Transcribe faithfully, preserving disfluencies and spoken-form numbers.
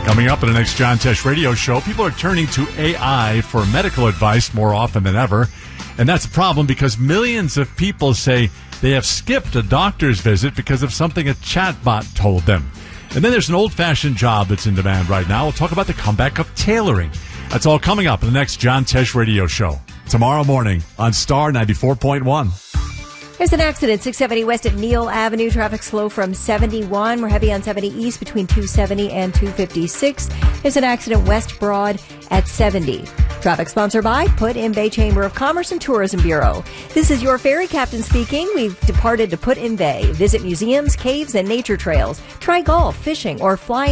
Coming up in the next John Tesh radio show, people are turning to A I for medical advice more often than ever. And that's a problem because millions of people say they have skipped a doctor's visit because of something a chatbot told them. And then there's an old-fashioned job that's in demand right now. We'll talk about the comeback of tailoring. That's all coming up in the next John Tesh radio show. Tomorrow morning on Star ninety-four point one. There's an accident, six seventy west at Neal Avenue. Traffic slow from seventy-one. We're heavy on seventy east between two seventy and two fifty-six. There's an accident west Broad at seventy. Traffic sponsored by Put-in-Bay Chamber of Commerce and Tourism Bureau. This is your ferry captain speaking. We've departed to Put-in-Bay. Visit museums, caves, and nature trails. Try golf, fishing, or flying.